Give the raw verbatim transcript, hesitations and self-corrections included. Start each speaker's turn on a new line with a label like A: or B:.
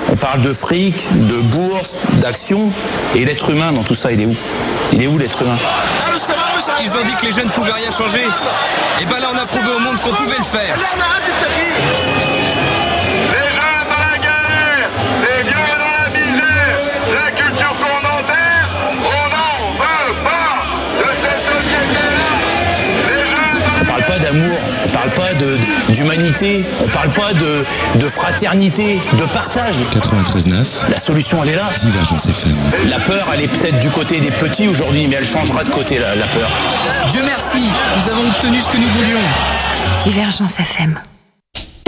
A: On parle de fric, de bourse, d'action. Et l'être humain dans tout ça, il est où? Il est où l'être humain?
B: Ils ont dit que les jeunes ne pouvaient rien changer. Et ben là, on a prouvé au monde qu'on pouvait le faire.
C: Les jeunes dans la galère, les vieux dans la misère, la culture qu'on enterre, on n'en veut pas de cette société-là. Les jeunes dans
A: On parle pas d'amour, on parle pas de, d'humanité, on parle pas de, de fraternité, de partage.
D: quatre-vingt-treize neuf,
A: La solution, elle est là.
D: Divergence F M.
A: La peur, elle est peut-être du côté des petits aujourd'hui, mais elle changera de côté, la, la peur.
B: Dieu merci, nous avons obtenu ce que nous voulions.
E: Divergence F M.